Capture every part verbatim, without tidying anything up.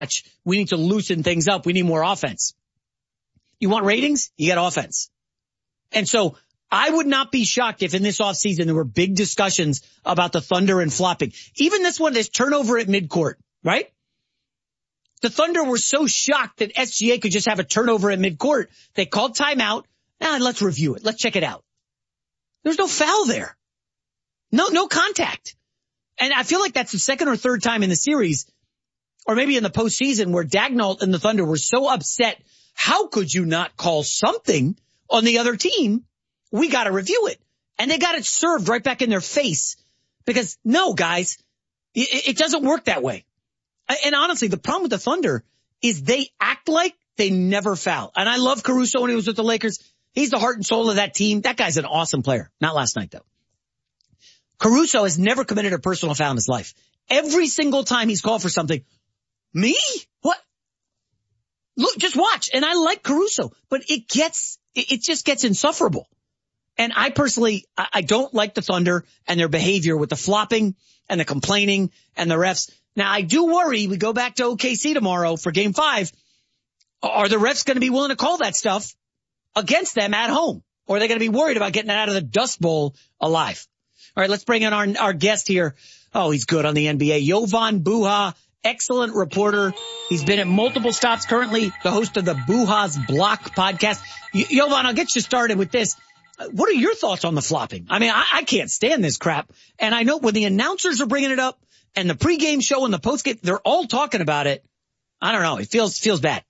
we need to loosen things up. We need more offense. You want ratings? You get offense. And so I would not be shocked if in this offseason there were big discussions about the Thunder and flopping. Even this one, this turnover at midcourt, right? The Thunder were so shocked that S G A could just have a turnover at midcourt. They called timeout. Now let's review it. Let's check it out. There's no foul there. No, no contact. And I feel like that's the second or third time in the series, or maybe in the postseason, where Daigneault and the Thunder were so upset. How could you not call something on the other team? We got to review it. And they got it served right back in their face. Because no, guys, it, it doesn't work that way. And honestly, the problem with the Thunder is they act like they never foul. And I love Caruso when he was with the Lakers. He's the heart and soul of that team. That guy's an awesome player. Not last night, though. Caruso has never committed a personal foul in his life. Every single time he's called for something, me? What? Look, just watch. And I like Caruso, but it gets, it just gets insufferable. And I personally, I don't like the Thunder and their behavior with the flopping and the complaining and the refs. Now, I do worry, we go back to O K C tomorrow for game five. Are the refs going to be willing to call that stuff against them at home? Or are they going to be worried about getting it out of the Dust Bowl alive? All right, let's bring in our, our guest here. Oh, he's good on the N B A. Jovan Buha, excellent reporter. He's been at multiple stops, currently the host of the Buha's Block podcast. Jovan, I'll get you started with this. What are your thoughts on the flopping? I mean, I, I can't stand this crap. And I know when the announcers are bringing it up and the pregame show and the postgame, they're all talking about it. I don't know. It feels, feels bad.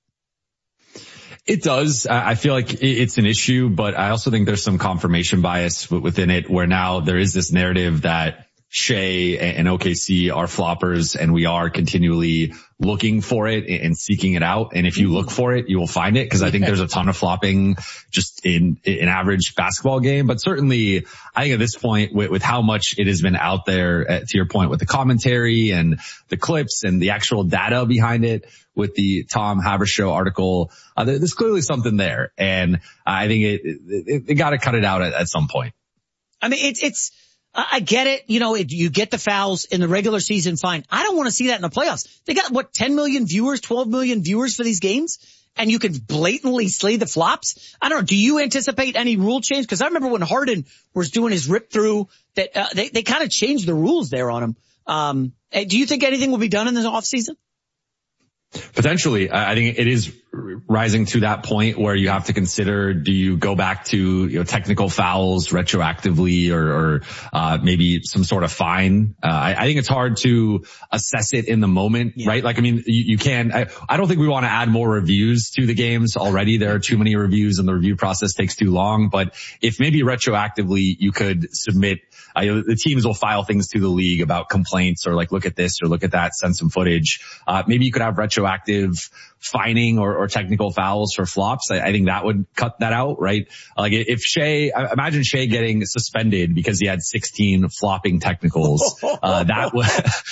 It does. I feel like it's an issue, but I also think there's some confirmation bias within it where now there is this narrative that Shea and O K C are floppers and we are continually looking for it and seeking it out. And if you look for it, you will find it, because I think there's a ton of flopping just in an average basketball game. But certainly I think at this point with, with how much it has been out there, uh, to your point, with the commentary and the clips and the actual data behind it, with the Tom Haberstroh article, uh, there's clearly something there. And I think it, it, it got to cut it out at, at some point. I mean, it's, it's, I get it. You know, it, you get the fouls in the regular season, fine. I don't want to see that in the playoffs. They got, what, ten million viewers, twelve million viewers for these games? And you can blatantly slay the flops? I don't know. Do you anticipate any rule change? Because I remember when Harden was doing his rip through, that uh, they, they kind of changed the rules there on him. Um, do you think anything will be done in this offseason? Potentially. I think it is rising to that point where you have to consider, do you go back to, you know, technical fouls retroactively, or, or uh maybe some sort of fine? Uh, I, I think it's hard to assess it in the moment, yeah. Right? Like, I mean, you, you can, I, I don't think we want to add more reviews to the games already. There are too many reviews and the review process takes too long. But if maybe retroactively you could submit, uh, the teams will file things to the league about complaints, or like, look at this or look at that, send some footage. Uh, maybe you could have retroactive fining or, or technical fouls for flops. I, I think that would cut that out, right? Like if Shea, imagine Shea getting suspended because he had sixteen flopping technicals. Uh, that would,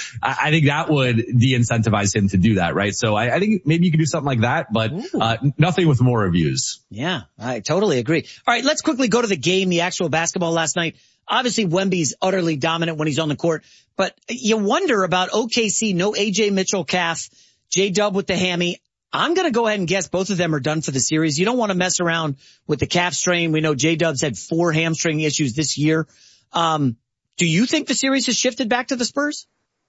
I think that would de-incentivize him to do that, right? So I, I think maybe you could do something like that, but uh, nothing with more reviews. Yeah, I totally agree. All right, let's quickly go to the game, the actual basketball last night. Obviously, Wemby's utterly dominant when he's on the court, but you wonder about O K C. No A J Mitchell calf, J-Dub with the hammy. I'm going to go ahead and guess both of them are done for the series. You don't want to mess around with the calf strain. We know J-Dub's had four hamstring issues this year. Um, do you think the series has shifted back to the Spurs?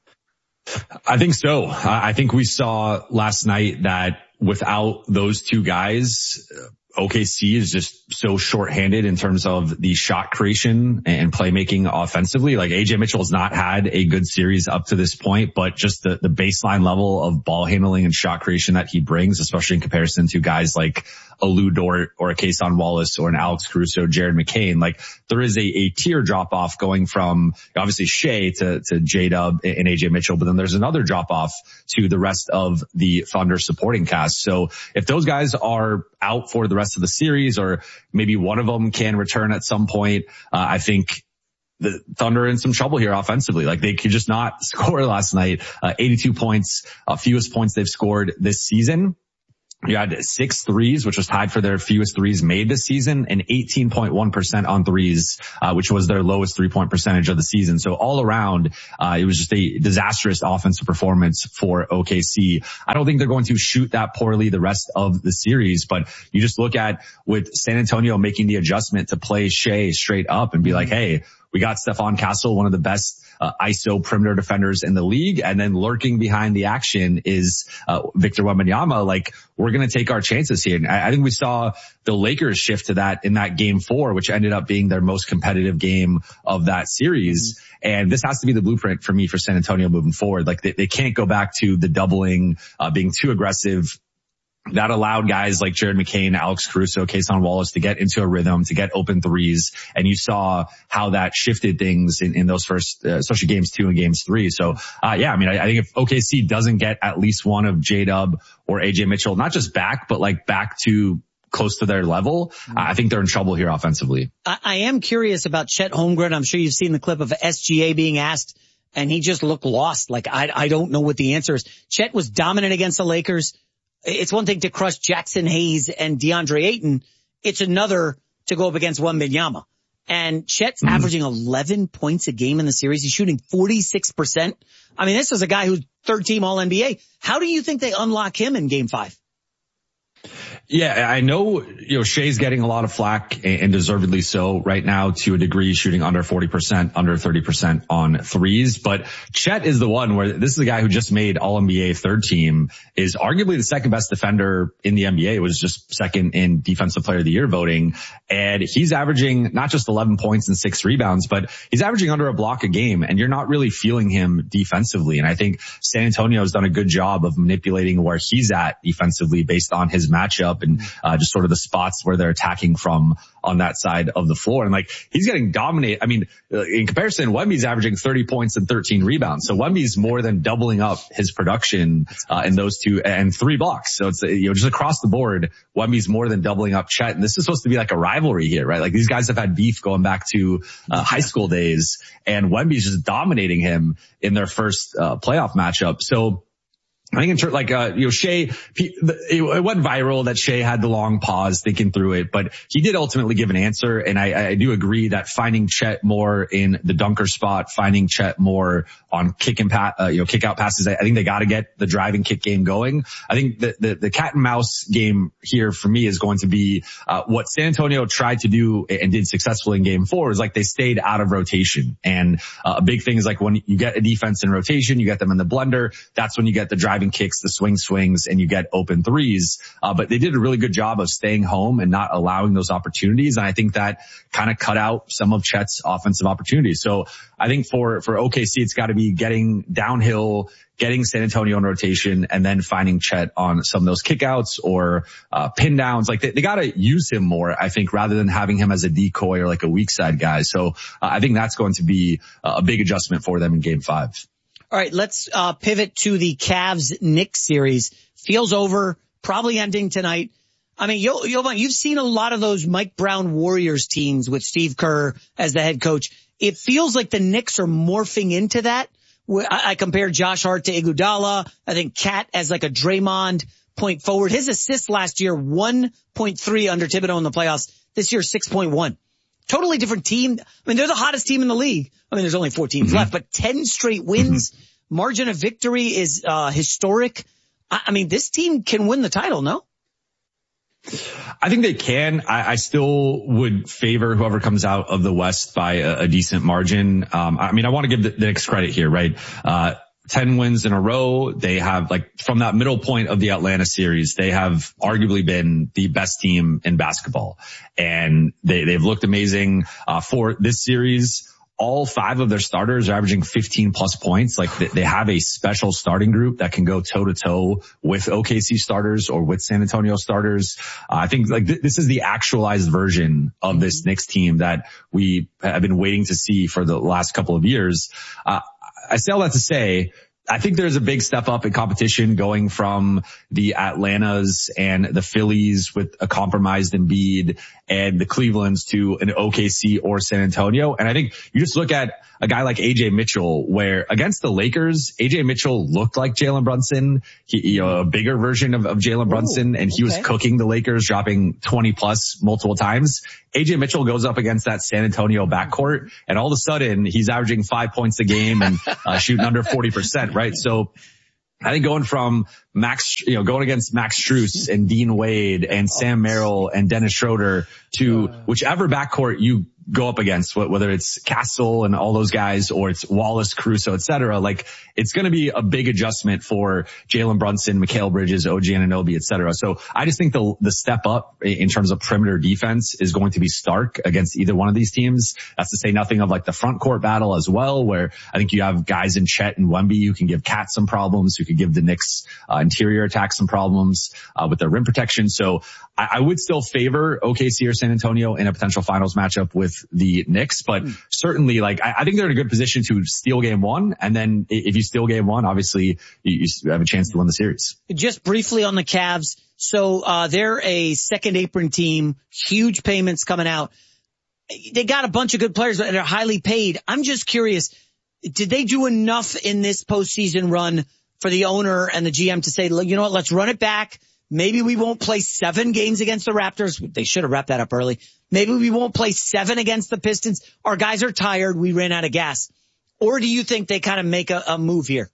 I think so. I think we saw last night that without those two guys, O K C is just so shorthanded in terms of the shot creation and playmaking offensively. Like A J Mitchell has not had a good series up to this point, but just the, the baseline level of ball handling and shot creation that he brings, especially in comparison to guys like a Lou Dort or a Kason Wallace or an Alex Caruso, Jared McCain. Like there is a, a tier drop off going from obviously Shea to, to J-Dub and A J Mitchell, but then there's another drop off to the rest of the Thunder supporting cast. So if those guys are out for the rest of the series, or maybe one of them can return at some point, uh, I think the Thunder are in some trouble here offensively. Like they could just not score last night. Uh, eighty-two points, uh, fewest points they've scored this season. You had six threes, which was tied for their fewest threes made this season, and eighteen point one percent on threes, uh, which was their lowest three-point percentage of the season. So all around, uh, it was just a disastrous offensive performance for O K C. I don't think they're going to shoot that poorly the rest of the series, but you just look at with San Antonio making the adjustment to play Shea straight up and be like, hey, we got Stephon Castle, one of the best uh, I S O perimeter defenders in the league. And then lurking behind the action is uh, Victor Wembanyama. Like, we're going to take our chances here. And I, I think we saw the Lakers shift to that in that game four, which ended up being their most competitive game of that series. Mm-hmm. And this has to be the blueprint for me for San Antonio moving forward. Like, they, they can't go back to the doubling, uh, being too aggressive. That allowed guys like Jared McCain, Alex Caruso, Cason Wallace to get into a rhythm, to get open threes. And you saw how that shifted things in, in those first, uh, especially games two and games three. So, uh, yeah, I mean, I, I think if O K C doesn't get at least one of J-Dub or A J Mitchell, not just back, but like back to close to their level, mm-hmm. I think they're in trouble here offensively. I, I am curious about Chet Holmgren. I'm sure you've seen the clip of S G A being asked, and he just looked lost. Like, I, I don't know what the answer is. Chet was dominant against the Lakers. It's one thing to crush Jackson Hayes and DeAndre Ayton. It's another to go up against Wembanyama. And Chet's mm-hmm. averaging eleven points a game in the series. He's shooting forty-six percent. I mean, this is a guy who's third team All N B A. How do you think they unlock him in game five? Yeah, I know, you know, Shea's getting a lot of flack, and deservedly so right now to a degree, shooting under forty percent, under thirty percent on threes. But Chet is the one where this is a guy who just made All N B A third team, is arguably the second best defender in the N B A. It was just second in Defensive Player of the Year voting. And he's averaging not just eleven points and six rebounds, but he's averaging under a block a game, and you're not really feeling him defensively. And I think San Antonio has done a good job of manipulating where he's at defensively based on his matchup and uh, just sort of the spots where they're attacking from on that side of the floor. And like, he's getting dominated. I mean, in comparison, Wemby's averaging thirty points and thirteen rebounds. So Wemby's more than doubling up his production uh, in those two, and three blocks. So it's, you know, just across the board, Wemby's more than doubling up Chet. And this is supposed to be like a rivalry here, right? Like, these guys have had beef going back to uh, high school days, and Wemby's just dominating him in their first uh, playoff matchup. So I think in terms, like, uh, you know, Shea, it went viral that Shea had the long pause thinking through it, but he did ultimately give an answer. And I, I do agree that finding Chet more in the dunker spot, finding Chet more on kick and pat, uh, you know, kick out passes, I, I think they got to get the drive and kick game going. I think the, the, the cat and mouse game here for me is going to be, uh, what San Antonio tried to do and did successfully in game four is like they stayed out of rotation. And uh, a big thing is like when you get a defense in rotation, you get them in the blender. That's when you get the driving kicks, the swing swings, and you get open threes. Uh, but they did a really good job of staying home and not allowing those opportunities. And I think that kind of cut out some of Chet's offensive opportunities. So I think for, for O K C, it's got to be getting downhill, getting San Antonio in rotation, and then finding Chet on some of those kickouts or, uh, pin downs. Like, they, they got to use him more, I think, rather than having him as a decoy or like a weak side guy. So uh, I think that's going to be a big adjustment for them in game five. All right, let's uh pivot to the Cavs-Knicks series. Feels over, probably ending tonight. I mean, Yo- Yovan, you've seen a lot of those Mike Brown Warriors teams with Steve Kerr as the head coach. It feels like the Knicks are morphing into that. I, I compare Josh Hart to Iguodala. I think Cat as like a Draymond point forward. His assists last year, one point three under Thibodeau in the playoffs. This year, six point one. Totally different team. I mean, they're the hottest team in the league. I mean, there's only four teams mm-hmm. left, but ten straight wins. Mm-hmm. Margin of victory is uh historic. I, I mean, this team can win the title, no? I think they can. I, I still would favor whoever comes out of the West by a, a decent margin. Um, I mean, I want to give the, the Knicks credit here, right? Uh, ten wins in a row. They have, like, from that middle point of the Atlanta series, they have arguably been the best team in basketball. And they, they've looked amazing, uh, for this series. All five of their starters are averaging fifteen plus points. Like, they have a special starting group that can go toe to toe with O K C starters or with San Antonio starters. Uh, I think like th- this is the actualized version of this Knicks team that we have been waiting to see for the last couple of years. Uh, I say all that to say, I think there's a big step up in competition going from the Atlantas and the Phillies with a compromised Embiid and the Clevelands to an O K C or San Antonio. And I think you just look at a guy like A J Mitchell, where against the Lakers, A J Mitchell looked like Jalen Brunson, he, you know, a bigger version of, of Jalen Brunson, and he okay. was cooking the Lakers, dropping twenty plus multiple times. A J Mitchell goes up against that San Antonio backcourt, and all of a sudden he's averaging five points a game and uh, shooting under forty percent, right? So I think going from Max, you know, going against Max Strus and Dean Wade and Sam Merrill and Dennis Schroeder to whichever backcourt you go up against, whether it's Castle and all those guys or it's Wallace, Caruso, et cetera, like it's going to be a big adjustment for Jalen Brunson, Mikal Bridges, O G Anunoby, et cetera. So I just think the the step up in terms of perimeter defense is going to be stark against either one of these teams. That's to say nothing of like the front court battle as well, where I think you have guys in Chet and Wemby who can give Cat some problems, who could give the Knicks uh, interior attack some problems uh, with their rim protection. So I, I would still favor O K C or San Antonio in a potential finals matchup with the Knicks, but certainly like I, I think they're in a good position to steal game one. And then if you steal game one, obviously you, you have a chance to win the series. Just briefly on the Cavs. So, uh, they're a second apron team, huge payments coming out. They got a bunch of good players that are highly paid. I'm just curious, did they do enough in this postseason run for the owner and the G M to say, you know what, let's run it back. Maybe we won't play seven games against the Raptors. They should have wrapped that up early. Maybe we won't play seven against the Pistons. Our guys are tired. We ran out of gas. Or do you think they kind of make a, a move here?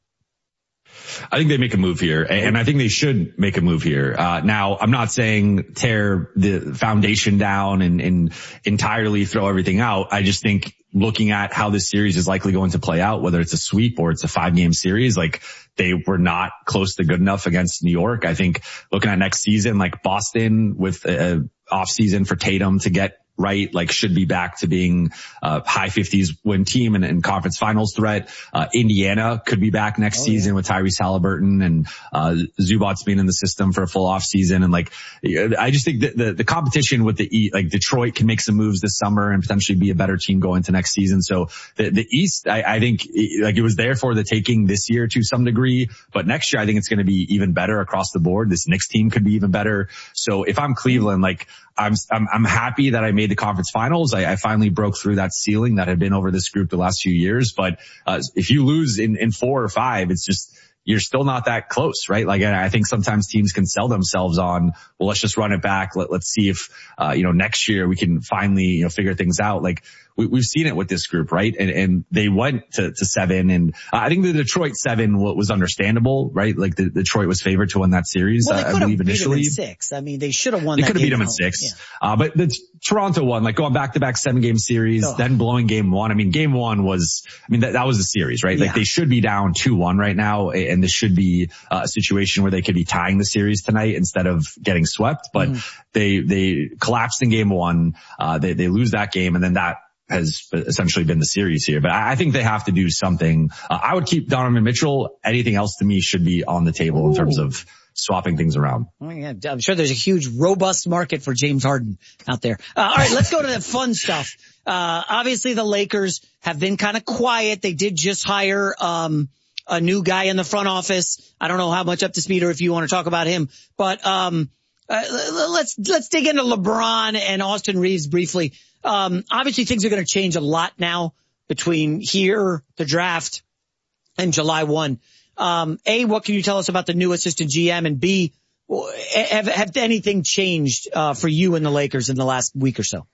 I think they make a move here, and I think they should make a move here. Uh, now, I'm not saying tear the foundation down and, and entirely throw everything out. I just think looking at how this series is likely going to play out, whether it's a sweep or it's a five game series, like they were not close to good enough against New York. I think looking at next season, like Boston with a off season for Tatum to get right, like should be back to being uh high fifties win team and, and conference finals threat. Uh Indiana could be back next oh, season yeah. with Tyrese Halliburton and uh Zubac's being in the system for a full off season. And like I just think that the, the competition with the East, like Detroit can make some moves this summer and potentially be a better team going to next season. So the, the East, I, I think like it was there for the taking this year to some degree, but next year I think it's going to be even better across the board. This Knicks team could be even better. So if I'm Cleveland, like I'm, I'm, I'm happy that I made the conference finals. I, I finally broke through that ceiling that had been over this group the last few years. But, uh, if you lose in, in four or five, it's just, you're still not that close, right? Like I think sometimes teams can sell themselves on, well, let's just run it back. Let, let's see if, uh, you know, next year we can finally, you know, figure things out. Like we, we've seen it with this group, right? And, and they went to, to seven, and I think the Detroit seven was understandable, right? Like the, Detroit was favored to win that series. Well, they I, I believe initially. Beat them in six. I mean, they should have won. They could have beat them in six. Yeah. Uh, but the Toronto won, like going back to back seven game series, oh. then blowing game one. I mean, game one was, I mean, that, that was the series, right? Yeah. Like they should be down two one right now, and this should be uh, a situation where they could be tying the series tonight instead of getting swept. But mm. they, they collapsed in game one. Uh, they, they lose that game, and then that has essentially been the series here. But I think they have to do something. Uh, I would keep Donovan Mitchell. Anything else to me should be on the table Ooh. in terms of swapping things around. Oh, yeah. I'm sure there's a huge, robust market for James Harden out there. Uh, all right, let's go to the fun stuff. Uh, obviously the Lakers have been kind of quiet. They did just hire, um, a new guy in the front office. I don't know how much up to speed or if you want to talk about him, but, um, uh, let's, let's dig into LeBron and Austin Reeves briefly. Um, obviously things are going to change a lot now between here, the draft, and July first. Um, A, what can you tell us about the new assistant G M? And B, have, have anything changed, uh, for you and the Lakers in the last week or so?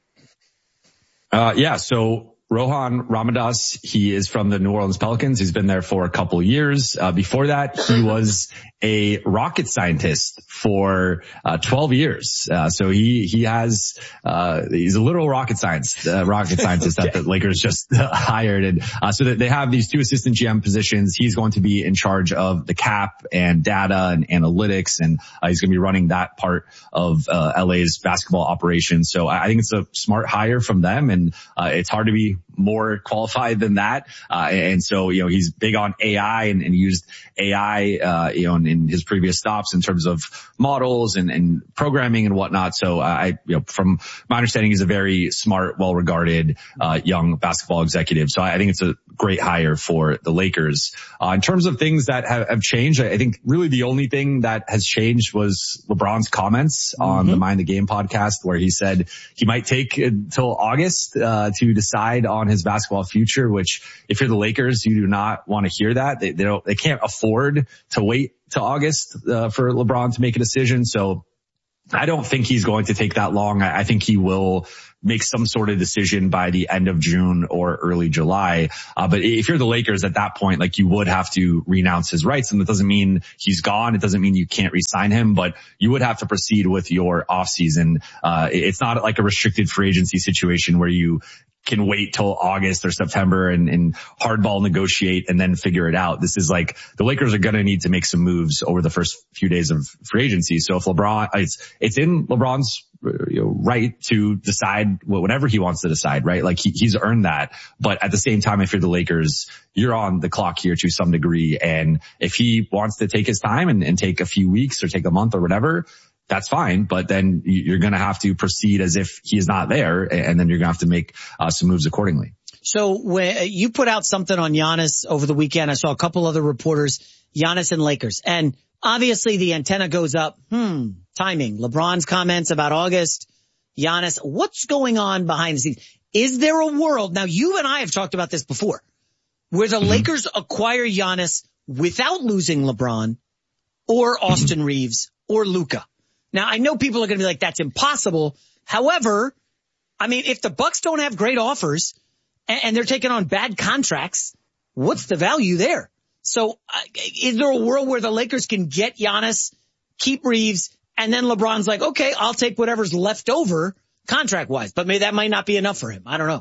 Uh, yeah. So Rohan Ramadas, he is from the New Orleans Pelicans. He's been there for a couple of years. Uh, before that, he was a rocket scientist for, uh, twelve years. Uh, so he, he has, uh, he's a literal rocket science, uh, rocket scientist okay. that the Lakers just uh, hired. And, uh, so that they have these two assistant G M positions. He's going to be in charge of the cap and data and analytics. And, uh, he's going to be running that part of, uh, L A's basketball operations. So I think it's a smart hire from them. And, uh, it's hard to be more qualified than that. Uh, and so, you know, he's big on A I and, and used A I, uh, you know, in, in his previous stops in terms of models and, and programming and whatnot. So I, you know, from my understanding, he's a very smart, well-regarded, uh, young basketball executive. So I think it's a great hire for the Lakers. Uh, in terms of things that have, have changed, I think really the only thing that has changed was LeBron's comments mm-hmm. on the Mind the Game podcast, where he said he might take until August, uh, to decide on his basketball future, which if you're the Lakers, you do not want to hear that. They, they don't, they can't afford to wait to August, uh, for LeBron to make a decision. So I don't think he's going to take that long. I, I think he will make some sort of decision by the end of June or early July. Uh, but if you're the Lakers at that point, like you would have to renounce his rights. And that doesn't mean he's gone. It doesn't mean you can't re-sign him, but you would have to proceed with your offseason. Uh, it's not like a restricted free agency situation where you can wait till August or September and, and hardball negotiate and then figure it out. This is like the Lakers are going to need to make some moves over the first few days of free agency. So if LeBron, it's, it's in LeBron's you know, right to decide whatever he wants to decide, right? Like he, he's earned that. But at the same time, if you're the Lakers, you're on the clock here to some degree. And if he wants to take his time and, and take a few weeks or take a month or whatever, that's fine, but then you're going to have to proceed as if he is not there, and then you're going to have to make uh, some moves accordingly. So when you put out something on Giannis over the weekend, I saw a couple other reporters, Giannis and Lakers, and obviously the antenna goes up. Hmm, timing. LeBron's comments about August, Giannis, what's going on behind the scenes? Is there a world, now you and I have talked about this before, where the mm-hmm. Lakers acquire Giannis without losing LeBron or Austin mm-hmm. Reeves or Luka? Now, I know people are going to be like, that's impossible. However, I mean, if the Bucks don't have great offers and, and they're taking on bad contracts, what's the value there? So uh, is there a world where the Lakers can get Giannis, keep Reeves, and then LeBron's like, okay, I'll take whatever's left over contract-wise, but maybe that might not be enough for him. I don't know.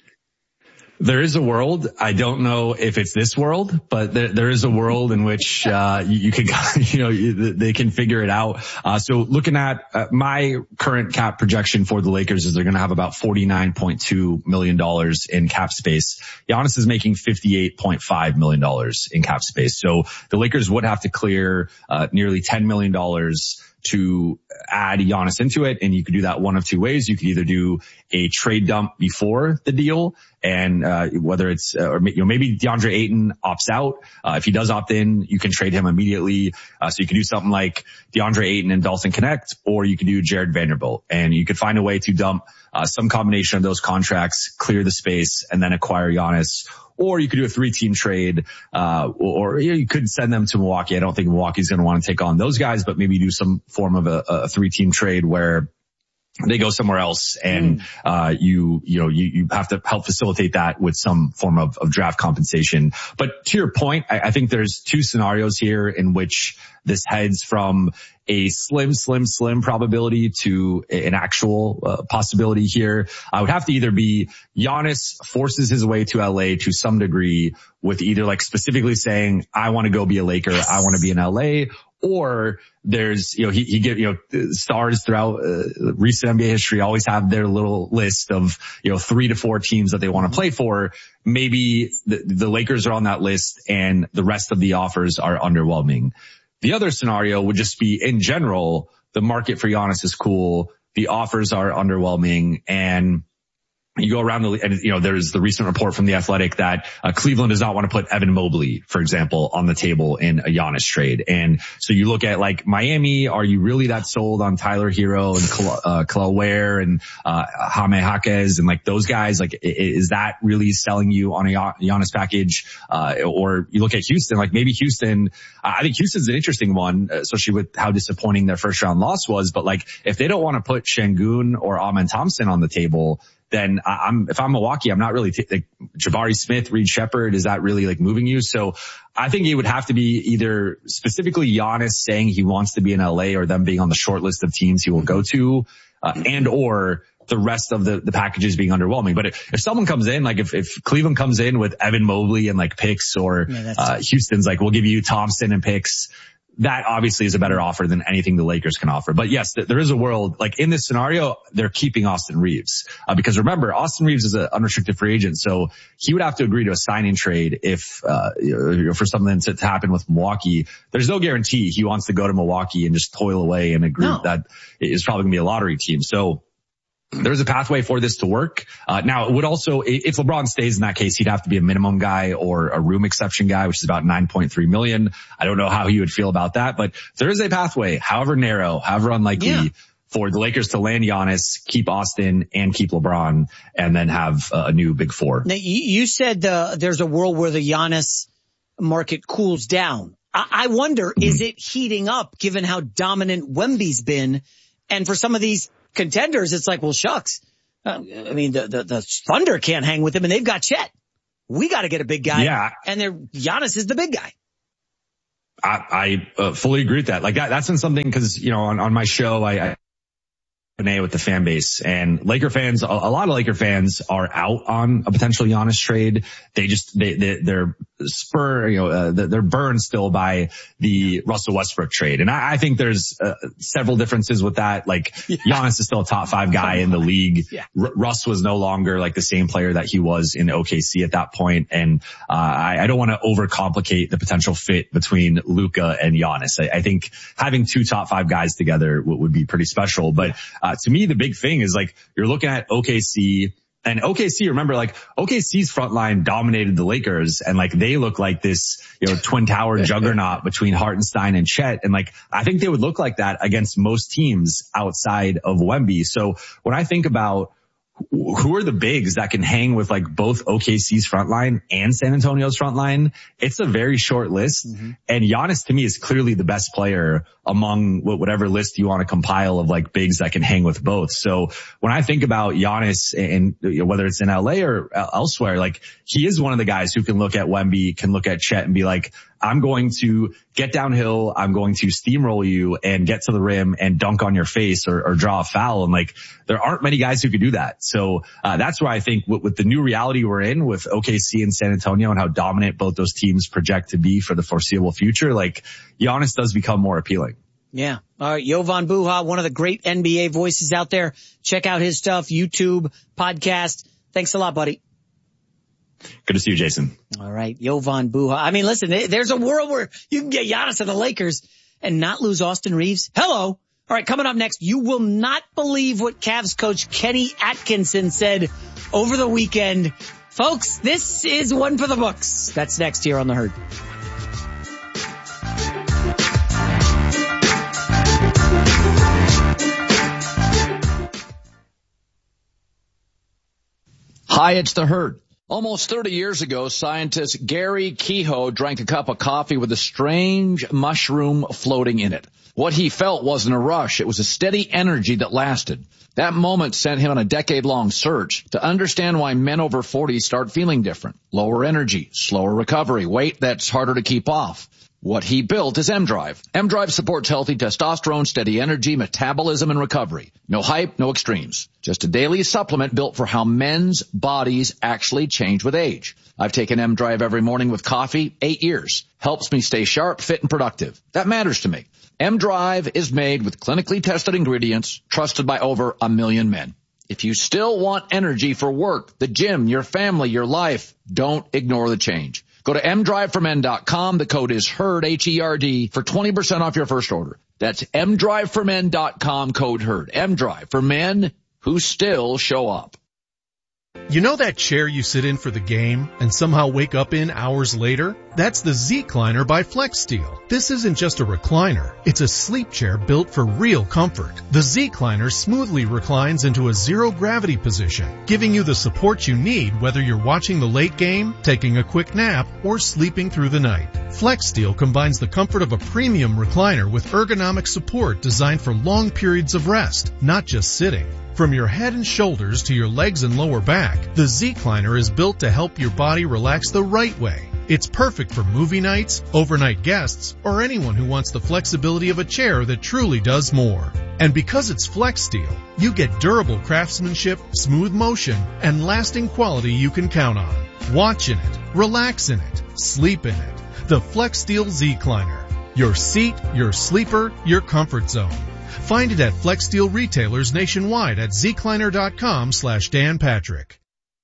There is a world. I don't know if it's this world, but there, there is a world in which, uh, you, you can, you know, you, they can figure it out. Uh, so looking at uh, my current cap projection for the Lakers is they're going to have about forty-nine point two million dollars in cap space. Giannis is making fifty-eight point five million dollars in cap space. So the Lakers would have to clear, uh, nearly ten million dollars to add Giannis into it. And you could do that one of two ways. You could either do a trade dump before the deal, and uh whether it's uh, or you know maybe DeAndre Ayton opts out. Uh, if he does opt in, you can trade him immediately. Uh, so you can do something like DeAndre Ayton and Dalton Connect, or you could do Jared Vanderbilt, and you could find a way to dump uh, some combination of those contracts, clear the space, and then acquire Giannis. Or you could do a three-team trade, uh, or, or you, know, you could send them to Milwaukee. I don't think Milwaukee's going to want to take on those guys, but maybe do some form of a, a three-team trade where they go somewhere else, and mm. uh you you know you you have to help facilitate that with some form of, of draft compensation. But to your point, I, I think there's two scenarios here in which this heads from a slim, slim, slim probability to an actual uh, possibility here. I would have to either be Giannis forces his way to L A to some degree with either like specifically saying, I want to go be a Laker, yes. I want to be in L A, or there's, you know, he, he get, you know, stars throughout uh, recent N B A history always have their little list of, you know, three to four teams that they want to play for. Maybe the, the Lakers are on that list and the rest of the offers are underwhelming. The other scenario would just be, in general, the market for Giannis is cool, the offers are underwhelming, and you go around the, and you know, there's the recent report from The Athletic that uh, Cleveland does not want to put Evan Mobley, for example, on the table in a Giannis trade. And so you look at like Miami, are you really that sold on Tyler Hero and uh, Kel'el Ware and uh, Jaime Jaquez and like those guys? Like, is that really selling you on a Giannis package? Uh, or you look at Houston, like maybe Houston, I think Houston's an interesting one, especially with how disappointing their first round loss was. But like, if they don't want to put Şengün or Amen Thompson on the table, then I'm, if I'm Milwaukee, I'm not really, t- like Jabari Smith, Reed Shepherd, is that really like moving you? So I think it would have to be either specifically Giannis saying he wants to be in L A or them being on the short list of teams he will go to, uh, and or the rest of the, the packages being underwhelming. But if, if someone comes in, like if, if Cleveland comes in with Evan Mobley and like picks, or, yeah, uh, Houston's like, we'll give you Thompson and picks, that obviously is a better offer than anything the Lakers can offer. But yes, there is a world, like in this scenario, they're keeping Austin Reeves. Uh, because remember, Austin Reeves is an unrestricted free agent, so he would have to agree to a signing trade if, uh, you know, for something to, to happen with Milwaukee. There's no guarantee he wants to go to Milwaukee and just toil away in a group no. that is probably going to be a lottery team. So there's a pathway for this to work. Uh, now it would also, if LeBron stays in that case, he'd have to be a minimum guy or a room exception guy, which is about nine point three million. I don't know how he would feel about that, but there is a pathway, however narrow, however unlikely, yeah. for the Lakers to land Giannis, keep Austin, and keep LeBron, and then have a new big four. Now, you said uh, there's a world where the Giannis market cools down. I, I wonder, mm-hmm. is it heating up given how dominant Wemby's been? And for some of these contenders, it's like, well, shucks. Uh, I mean, the, the, the Thunder can't hang with him, and they've got Chet. We got to get a big guy. Yeah. And they're, Giannis is the big guy. I, I uh, fully agree with that. Like that, that's been something, cause, you know, on, on my show, I, I with the fan base, and Laker fans, a, a lot of Laker fans are out on a potential Giannis trade. They just, they, they they're spur, you know, uh, they're burned still by the Russell Westbrook trade. And I, I think there's uh, several differences with that. Like yeah. Giannis is still a top five guy in the league. Yeah. R- Russ was no longer like the same player that he was in O K C at that point. And, uh, I, I don't want to overcomplicate the potential fit between Luka and Giannis. I, I think having two top five guys together w- would be pretty special. But, uh, to me, the big thing is like, you're looking at O K C. And O K C, remember, like O K C's front line dominated the Lakers, and like they look like this, you know, twin tower juggernaut between Hartenstein and Chet. And like, I think they would look like that against most teams outside of Wemby. So when I think about who are the bigs that can hang with like both O K C's front line and San Antonio's front line, it's a very short list. Mm-hmm. And Giannis to me is clearly the best player among whatever list you want to compile of like bigs that can hang with both. So when I think about Giannis, and you know, whether it's in L A or elsewhere, like he is one of the guys who can look at Wemby, can look at Chet and be like, I'm going to get downhill, I'm going to steamroll you and get to the rim and dunk on your face or, or draw a foul. And like, there aren't many guys who could do that. So uh, that's where I think with, with the new reality we're in with O K C and San Antonio and how dominant both those teams project to be for the foreseeable future, like Giannis does become more appealing. Yeah. All right. Jovan Buha, one of the great N B A voices out there. Check out his stuff, YouTube, podcast. Thanks a lot, buddy. Good to see you, Jason. All right. Jovan Buha. I mean, listen, there's a world where you can get Giannis and the Lakers and not lose Austin Reeves. Hello. All right. Coming up next, you will not believe what Cavs coach Kenny Atkinson said over the weekend. Folks, this is one for the books. That's next here on The Herd. Hi, it's The Herd. Almost thirty years ago, scientist Gary Kehoe drank a cup of coffee with a strange mushroom floating in it. What he felt wasn't a rush. It was a steady energy that lasted. That moment sent him on a decade-long search to understand why men over forty start feeling different. Lower energy, slower recovery, weight that's harder to keep off. What he built is M-Drive. M-Drive supports healthy testosterone, steady energy, metabolism, and recovery. No hype, no extremes. Just a daily supplement built for how men's bodies actually change with age. I've taken M-Drive every morning with coffee, eight years. Helps me stay sharp, fit, and productive. That matters to me. M-Drive is made with clinically tested ingredients, trusted by over a million men. If you still want energy for work, the gym, your family, your life, don't ignore the change. Go to m drive for men dot com. The code is HERD, H E R D, for twenty percent off your first order. That's m drive for men dot com, code HERD. M-Drive for men who still show up. You know that chair you sit in for the game and somehow wake up in hours later? That's the Z-Cliner by FlexSteel. This isn't just a recliner. It's a sleep chair built for real comfort. The Z-Cliner smoothly reclines into a zero-gravity position, giving you the support you need whether you're watching the late game, taking a quick nap, or sleeping through the night. FlexSteel combines the comfort of a premium recliner with ergonomic support designed for long periods of rest, not just sitting. From your head and shoulders to your legs and lower back, the Z-Cliner is built to help your body relax the right way. It's perfect for movie nights, overnight guests, or anyone who wants the flexibility of a chair that truly does more. And because it's FlexSteel, you get durable craftsmanship, smooth motion, and lasting quality you can count on. Watch in it, relax in it, sleep in it. The FlexSteel Z-Cliner. Your seat, your sleeper, your comfort zone. Find it at FlexSteel retailers nationwide at zecliner.com slash Dan Patrick.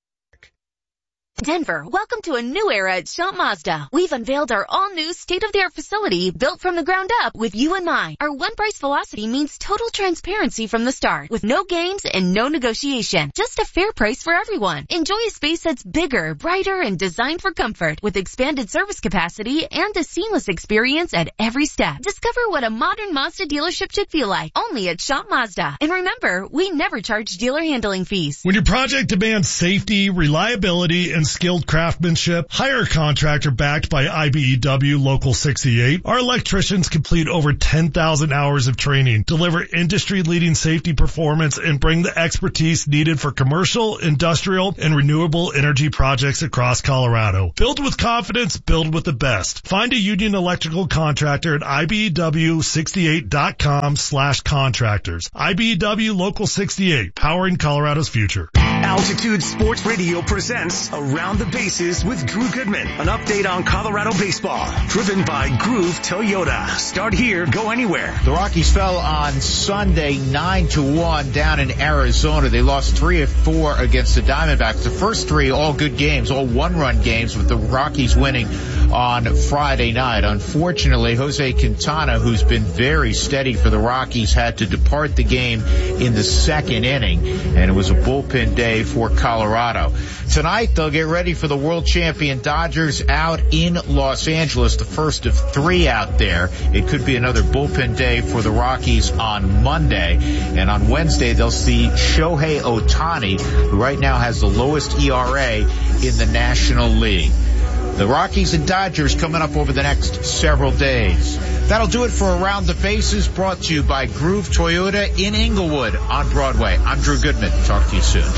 Denver, welcome to a new era at Shop Mazda. We've unveiled our all-new state-of-the-art facility built from the ground up with you in mind. Our one-price philosophy means total transparency from the start, with no games and no negotiation. Just a fair price for everyone. Enjoy a space that's bigger, brighter, and designed for comfort, with expanded service capacity and a seamless experience at every step. Discover what a modern Mazda dealership should feel like, only at Shop Mazda. And remember, we never charge dealer handling fees. When your project demands safety, reliability, and skilled craftsmanship, hire a contractor backed by I B E W Local sixty-eight. Our electricians complete over ten thousand hours of training, deliver industry-leading safety performance, and bring the expertise needed for commercial, industrial, and renewable energy projects across Colorado. Build with confidence, build with the best. Find a Union Electrical contractor at I B E W sixty-eight dot com slash contractors. I B E W Local sixty-eight, powering Colorado's future. Altitude Sports Radio presents Around the Bases with Drew Goodman. An update on Colorado baseball, driven by Groove Toyota. Start here, go anywhere. The Rockies fell on Sunday nine to one down in Arizona. They lost three of four against the Diamondbacks. The first three all good games, all one-run games, with the Rockies winning on Friday night. Unfortunately, Jose Quintana, who's been very steady for the Rockies, had to depart the game in the second inning, and it was a bullpen day for Colorado. Tonight, they'll get ready for the world champion Dodgers out in Los Angeles, the first of three out there. It could be another bullpen day for the Rockies on Monday. And on Wednesday, they'll see Shohei Ohtani, who right now has the lowest E R A in the National League. The Rockies and Dodgers coming up over the next several days. That'll do it for Around the Bases, brought to you by Groove Toyota in Inglewood on Broadway. I'm Drew Goodman. Talk to you soon.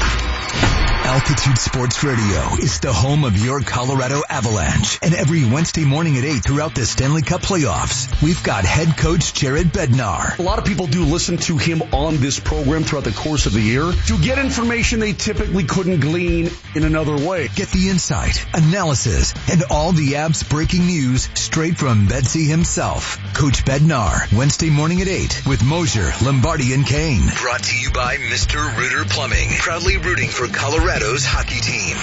Altitude Sports Radio is the home of your Colorado Avalanche. And every Wednesday morning at eight throughout the Stanley Cup playoffs, we've got head coach Jared Bednar. A lot of people do listen to him on this program throughout the course of the year to get information they typically couldn't glean in another way. Get the insight, analysis, and all the Abs breaking news straight from Bedsy himself. Coach Bednar, Wednesday morning at eight with Mosier, Lombardi, and Kane. Brought to you by Mister Rooter Plumbing, proudly rooting for Colorado's hockey team.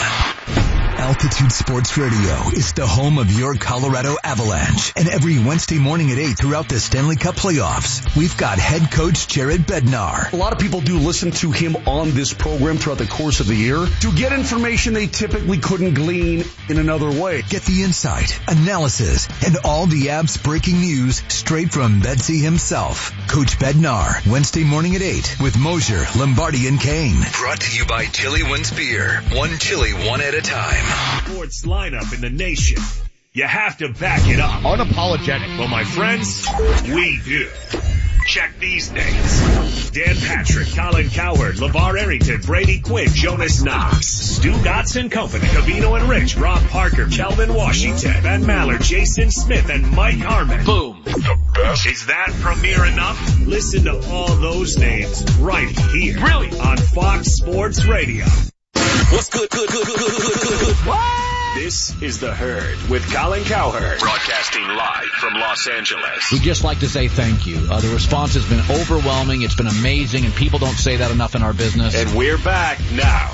Altitude Sports Radio is the home of your Colorado Avalanche. And every Wednesday morning at eight throughout the Stanley Cup playoffs, we've got head coach Jared Bednar. A lot of people do listen to him on this program throughout the course of the year to get information they typically couldn't glean in another way. Get the insight, analysis, and all the Abs breaking news straight from Bedsy himself. Coach Bednar, Wednesday morning at eight with Mosier, Lombardi, and Kane. Brought to you by Chili Wins Beer. One chili, one at a time. Sports lineup in the nation. You have to back it up. Unapologetic. Well, my friends, we do. Check these names. Dan Patrick, Colin Cowherd, LeVar Arrington, Brady Quinn, Jonas Knox, Stu Gotts and Company, Cavino and Rich, Rob Parker, Kelvin Washington, Ben Mallard, Jason Smith, and Mike Harmon. Boom. The best. Is that premiere enough? Listen to all those names right here. Really? On Fox Sports Radio. What's good, good, good, good, good, good, good, good. What? This is The Herd with Colin Cowherd. Broadcasting live from Los Angeles. We'd just like to say thank you. Uh, the response has been overwhelming. It's been amazing, and people don't say that enough in our business. And we're back now.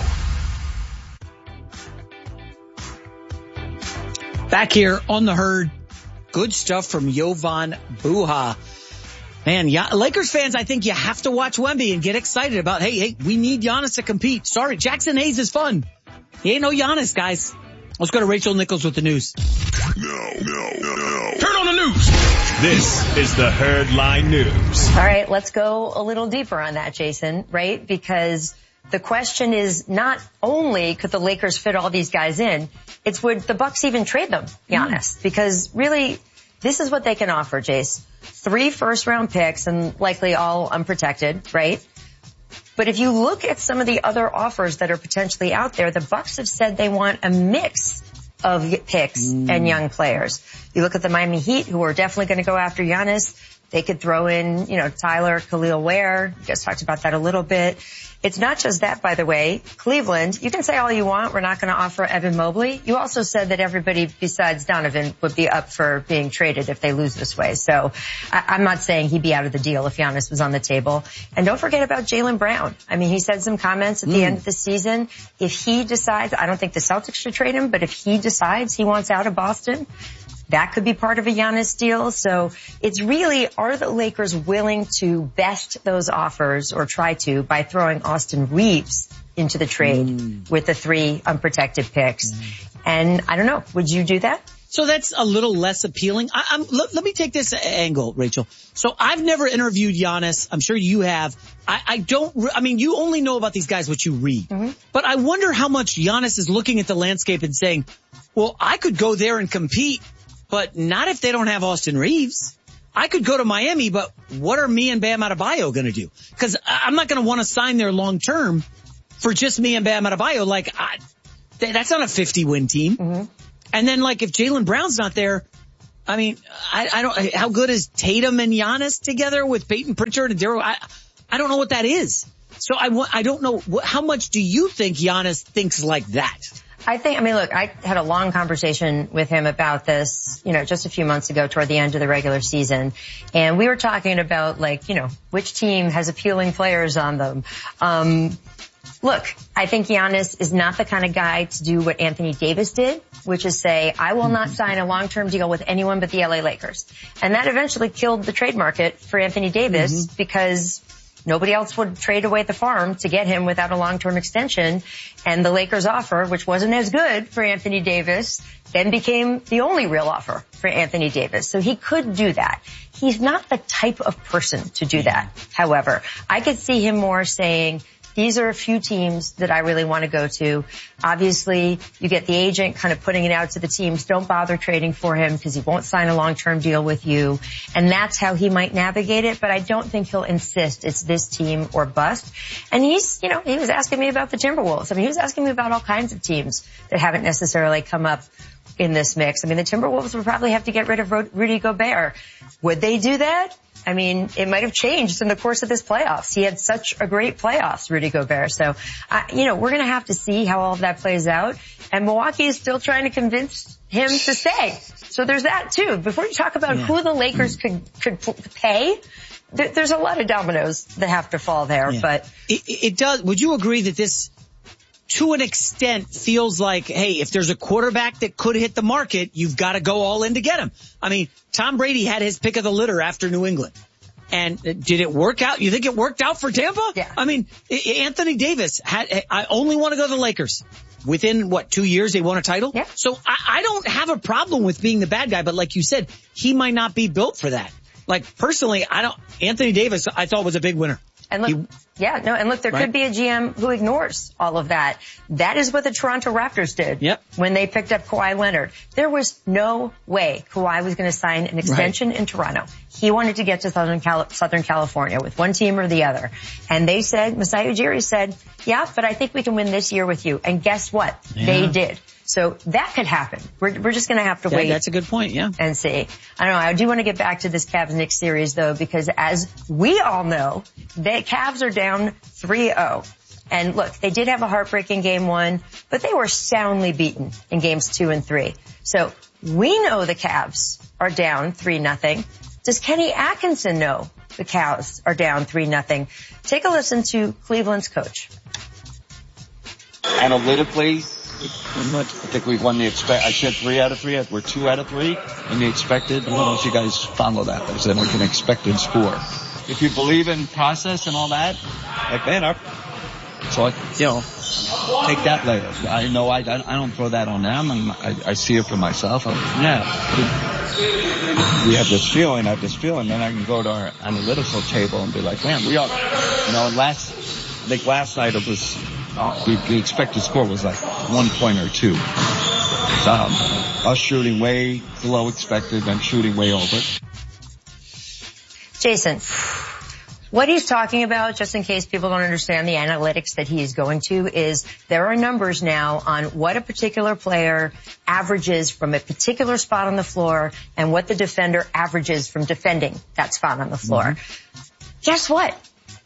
Back here on The Herd. Good stuff from Jovan Buha. Man, yeah, Lakers fans, I think you have to watch Wemby and get excited about, hey, hey, we need Giannis to compete. Sorry, Jackson Hayes is fun. He ain't no Giannis, guys. Let's go to Rachel Nichols with the news. No, no, no, no. Turn on the news. This is the Herdline News. All right, let's go a little deeper on that, Jason, right? Because the question is not only could the Lakers fit all these guys in, it's would the Bucks even trade them, Giannis? Mm. Because really, this is what they can offer, Jace. Three first-round picks and likely all unprotected, right? But if you look at some of the other offers that are potentially out there, the Bucks have said they want a mix of picks mm. and young players. You look at the Miami Heat, who are definitely going to go after Giannis. They could throw in, you know, Tyler, Khalil Ware. You guys talked about that a little bit. It's not just that, by the way. Cleveland, you can say all you want. We're not going to offer Evan Mobley. You also said that everybody besides Donovan would be up for being traded if they lose this way. So I, I'm not saying he'd be out of the deal if Giannis was on the table. And don't forget about Jaylen Brown. I mean, he said some comments at the mm. end of the season. If he decides, I don't think the Celtics should trade him, but if he decides he wants out of Boston, that could be part of a Giannis deal. So it's really, are the Lakers willing to best those offers or try to by throwing Austin Reeves into the trade mm. with the three unprotected picks? Mm. And I don't know, would you do that? So that's a little less appealing. I, I'm, let, let me take this angle, Rachel. So I've never interviewed Giannis. I'm sure you have. I, I don't, I mean, you only know about these guys what you read. Mm-hmm. But I wonder how much Giannis is looking at the landscape and saying, well, I could go there and compete, but not if they don't have Austin Reeves. I could go to Miami, but what are me and Bam Adebayo going to do? Because I'm not going to want to sign there long term for just me and Bam Adebayo. Like, I, that's not a fifty-win team. Mm-hmm. And then, like, if Jaylen Brown's not there, I mean, I, I don't. How good is Tatum and Giannis together with Peyton Pritchard and Daryl? I, I don't know what that is. So I, I don't know. How much do you think Giannis thinks like that? I think, I mean, look, I had a long conversation with him about this, you know, just a few months ago toward the end of the regular season. And we were talking about, like, you know, which team has appealing players on them. Um, look, I think Giannis is not the kind of guy to do what Anthony Davis did, which is say, I will not sign a long-term deal with anyone but the L A Lakers. And that eventually killed the trade market for Anthony Davis mm-hmm. because nobody else would trade away the farm to get him without a long-term extension. And the Lakers offer, which wasn't as good for Anthony Davis, then became the only real offer for Anthony Davis. So he could do that. He's not the type of person to do that. However, I could see him more saying, these are a few teams that I really want to go to. Obviously, you get the agent kind of putting it out to the teams. Don't bother trading for him because he won't sign a long-term deal with you. And that's how he might navigate it. But I don't think he'll insist it's this team or bust. And he's, you know, he was asking me about the Timberwolves. I mean, he was asking me about all kinds of teams that haven't necessarily come up in this mix. I mean, the Timberwolves would probably have to get rid of Rudy Gobert. Would they do that? I mean, it might have changed in the course of this playoffs. He had such a great playoffs, Rudy Gobert. So, uh, you know, we're going to have to see how all of that plays out. And Milwaukee is still trying to convince him to stay. So there's that too. Before you talk about yeah. who the Lakers could, could pay, there, there's a lot of dominoes that have to fall there. Yeah. But it, it does. Would you agree that this, to an extent, feels like, hey, if there's a quarterback that could hit the market, you've got to go all in to get him. I mean, Tom Brady had his pick of the litter after New England. And did it work out? You think it worked out for Tampa? Yeah. I mean, Anthony Davis had, I only want to go to the Lakers. Within, what, two years they won a title? Yeah. So I, I don't have a problem with being the bad guy, but like you said, he might not be built for that. Like, personally, I don't, Anthony Davis, I thought was a big winner. And look, he, yeah, no, and look, there right? could be a G M who ignores all of that. That is what the Toronto Raptors did yep. when they picked up Kawhi Leonard. There was no way Kawhi was going to sign an extension right. in Toronto. He wanted to get to Southern, Cali- Southern California with one team or the other. And they said, Masai Ujiri said, yeah, but I think we can win this year with you. And guess what? Yeah. They did. So that could happen. We're, we're just going to have to yeah, wait. That's a good point, yeah. And see. I don't know. I do want to get back to this Cavs-Knicks series, though, because as we all know, the Cavs are down three oh. And look, they did have a heartbreaking game one, but they were soundly beaten in games two and three. So we know the Cavs are down three nothing. Does Kenny Atkinson know the Cavs are down three nothing? Take a listen to Cleveland's coach. Analytically, I think we've won the expect. I said three out of three. We're two out of three in the expected. I don't know if you guys follow that. I said like an expected score. If you believe in process and all that, like man, our, so I, you know, take that later. I know I, I don't throw that on them, and I, I see it for myself. I, yeah, we have this feeling. I have this feeling. Then I can go to our analytical table and be like, man, we are. You know, last I think last night it was. The, the expected score was like one point or two. Um, us shooting way below expected and shooting way over. Jason, What he's talking about, just in case people don't understand the analytics that he is going to, is there are numbers now on what a particular player averages from a particular spot on the floor and what the defender averages from defending that spot on the floor. Mm-hmm. Guess what?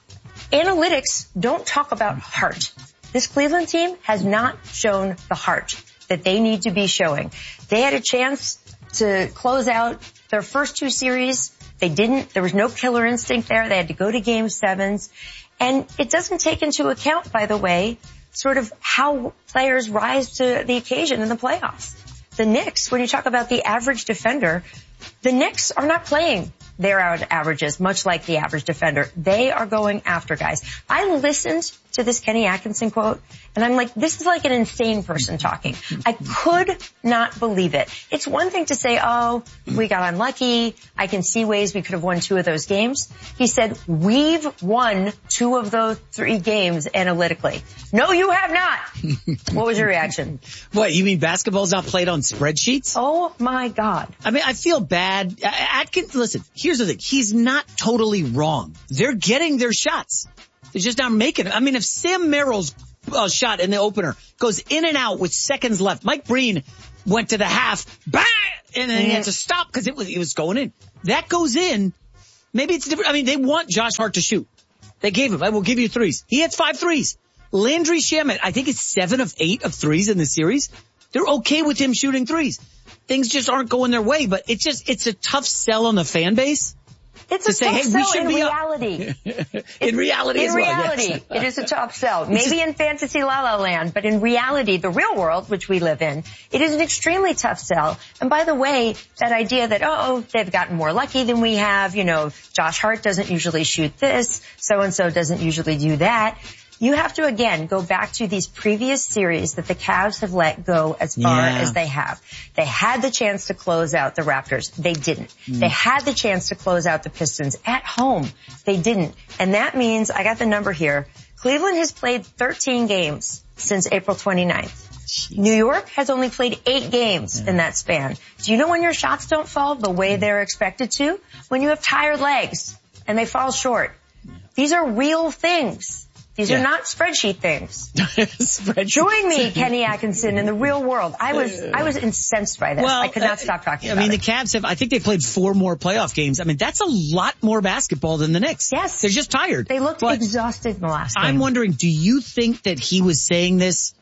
Analytics don't talk about heart. This Cleveland team has not shown the heart that they need to be showing. They had a chance to close out their first two series. They didn't. There was no killer instinct there. They had to go to game sevens. And it doesn't take into account, by the way, sort of how players rise to the occasion in the playoffs. The Knicks, when you talk about the average defender, the Knicks are not playing their averages, much like the average defender. They are going after guys. I listened to this Kenny Atkinson quote, and I'm like, this is like an insane person talking. I could not believe it. It's one thing to say, oh, we got unlucky. I can see ways we could have won two of those games. He said, we've won two of those three games analytically. No, you have not. What was your reaction? What, you mean basketball's not played on spreadsheets? Oh, my God. I mean, I feel bad. Atkins, listen, here's the thing. He's not totally wrong. They're getting their shots. They're just not making it. I mean, if Sam Merrill's uh, shot in the opener goes in and out with seconds left, Mike Breen went to the half, bang, and then he had to stop because it was, it was going in. That goes in. Maybe it's different. I mean, they want Josh Hart to shoot. They gave him, I will give you threes. He had five threes. Landry Shamet, I think it's seven of eight of threes in the series. They're okay with him shooting threes. Things just aren't going their way, but it's just, it's a tough sell on the fan base. It's to a say, tough hey, sell we should in be reality. in reality in as well, reality, yes. It is a tough sell. Maybe in fantasy la la land, but in reality, the real world, which we live in, it is an extremely tough sell. And by the way, that idea that, oh, they've gotten more lucky than we have, you know, Josh Hart doesn't usually shoot this, so-and-so doesn't usually do that. You have to, again, go back to these previous series that the Cavs have let go as far yeah. as they have. They had the chance to close out the Raptors. They didn't. Mm. They had the chance to close out the Pistons at home. They didn't. And that means, I got the number here, Cleveland has played thirteen games since April twenty-ninth. Jeez. New York has only played eight games yeah. in that span. Do you know when your shots don't fall the way they're expected to? When you have tired legs and they fall short. Yeah. These are real things. These yeah. are not spreadsheet things. spreadsheet. Join me, Kenny Atkinson, in the real world. I was, I was incensed by this. Well, I could not uh, stop talking I about mean, it. the Cavs have, I think they played four more playoff games. I mean, that's a lot more basketball than the Knicks. Yes. They're just tired. They looked but exhausted in the last game. I'm wondering, do you think that he was saying this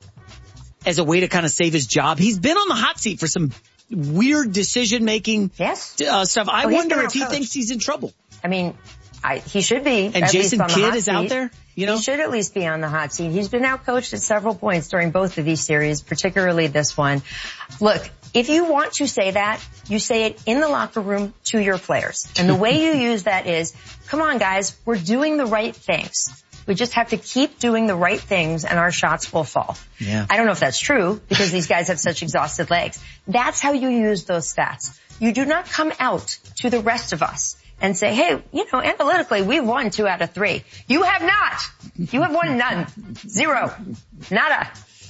as a way to kind of save his job? He's been on the hot seat for some weird decision-making yes. uh, stuff. I well, wonder if he thinks he's in trouble. I mean, I, he should be. And Jason Kidd is seat. out there? You know? He should at least be on the hot seat. He's been outcoached at several points during both of these series, particularly this one. Look, if you want to say that, you say it in the locker room to your players. And the way you use that is, come on guys, we're doing the right things. We just have to keep doing the right things and our shots will fall. Yeah. I don't know if that's true because these guys have such exhausted legs. That's how you use those stats. You do not come out to the rest of us and say, hey, you know, analytically, we've won two out of three. You have not. You have won none. Zero. Nada.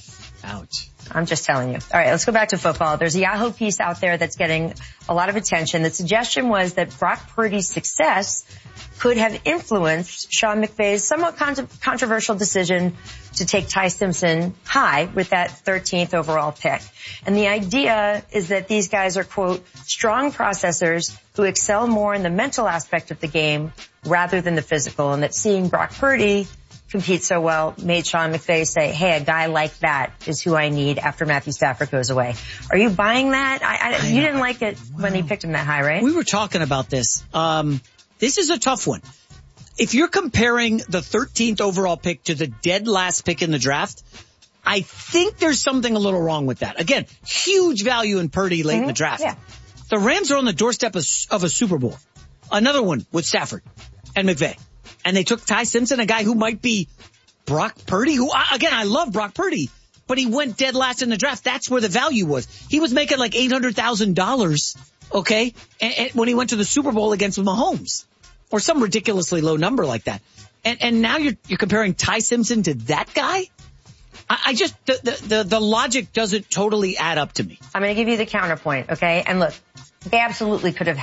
Ouch. I'm just telling you. All right, let's go back to football. There's a Yahoo piece out there that's getting a lot of attention. The suggestion was that Brock Purdy's success could have influenced Sean McVay's somewhat con- controversial decision to take Ty Simpson high with that thirteenth overall pick. And the idea is that these guys are, quote, strong processors who excel more in the mental aspect of the game rather than the physical, and that seeing Brock Purdy compete so well made Sean McVay say, hey, a guy like that is who I need after Matthew Stafford goes away. Are you buying that? I, I, you didn't like it wow. when he picked him that high, right? We were talking about this. Um, this is a tough one. If you're comparing the thirteenth overall pick to the dead last pick in the draft, I think there's something a little wrong with that. Again, huge value in Purdy late mm-hmm. in the draft. Yeah. The Rams are on the doorstep of, of a Super Bowl. Another one with Stafford and McVay. And they took Ty Simpson, a guy who might be Brock Purdy, who, again, I love Brock Purdy, but he went dead last in the draft. That's where the value was. He was making like eight hundred thousand dollars, okay, and, and when he went to the Super Bowl against Mahomes, or some ridiculously low number like that. And, and now you're, you're comparing Ty Simpson to that guy? I, I just, the, the, the, the logic doesn't totally add up to me. I'm going to give you the counterpoint, okay? And look, they absolutely could have helped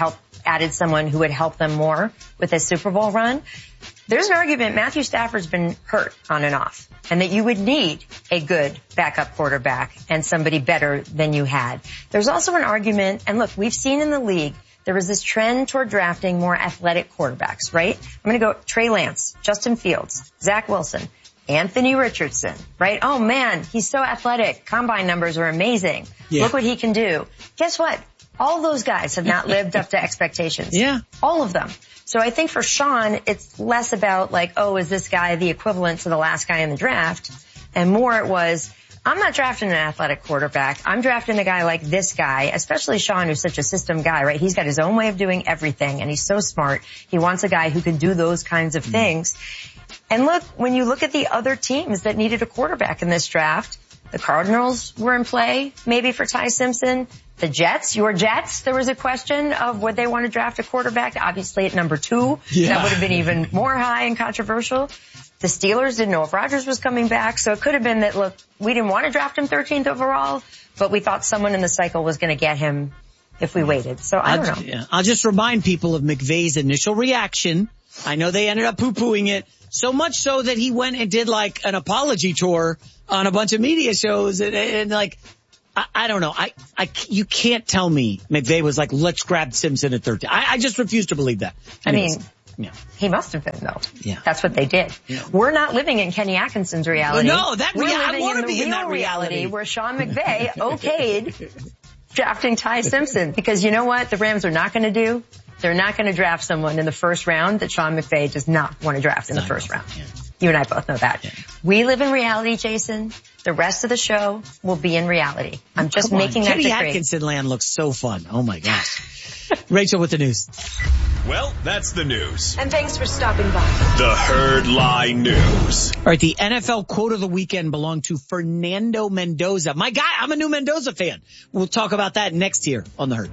added someone who would help them more with a Super Bowl run. There's an argument Matthew Stafford's been hurt on and off, and that you would need a good backup quarterback and somebody better than you had. There's also an argument, and look, we've seen in the league, there was this trend toward drafting more athletic quarterbacks, right? I'm going to go Trey Lance, Justin Fields, Zach Wilson, Anthony Richardson, right? Oh man, he's so athletic. Combine numbers are amazing. Yeah. Look what he can do. Guess what? All those guys have not lived up to expectations. Yeah. All of them. So I think for Sean, it's less about like, oh, is this guy the equivalent to the last guy in the draft? And more it was, I'm not drafting an athletic quarterback. I'm drafting a guy like this guy, especially Sean, who's such a system guy, right? He's got his own way of doing everything, and he's so smart. He wants a guy who can do those kinds of things. And look, when you look at the other teams that needed a quarterback in this draft, the Cardinals were in play, maybe for Ty Simpson. The Jets, your Jets, there was a question of would they want to draft a quarterback, obviously at number two. Yeah. That would have been even more high and controversial. The Steelers didn't know if Rodgers was coming back, so it could have been that, look, we didn't want to draft him thirteenth overall, but we thought someone in the cycle was going to get him if we waited. So I don't I'll, know. Yeah, I'll just remind people of McVay's initial reaction. I know they ended up poo-pooing it, so much so that he went and did like an apology tour on a bunch of media shows and, and like, I, I don't know. I, I, you can't tell me McVay was like, let's grab Simpson at thirteen. I, I just refuse to believe that. Anyways. I mean, yeah. He must have been, though. Yeah. That's what they did. Yeah. We're not living in Kenny Atkinson's reality. Well, no, that We're rea- living I want in to the be in that real reality. Where Sean McVay okayed drafting Ty Simpson. Because you know what the Rams are not going to do? They're not going to draft someone in the first round that Sean McVay does not want to draft in the first round. Yeah. You and I both know that. Yeah. We live in reality, Jason. The rest of the show will be in reality. I'm just Come making on. that Kenny decree. Atkinson land looks so fun. Oh my gosh. Rachel with the news. Well, that's the news. And thanks for stopping by. The Herd Lie News. All right, the N F L quote of the weekend belonged to Fernando Mendoza. My guy, I'm a new Mendoza fan. We'll talk about that next year on The Herd.